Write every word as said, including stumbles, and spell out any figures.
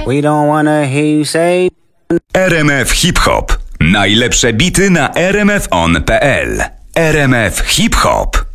We don't wanna hear you say. R M F Hip Hop. Najlepsze bity na r m f on kropka p l. R M F Hip Hop.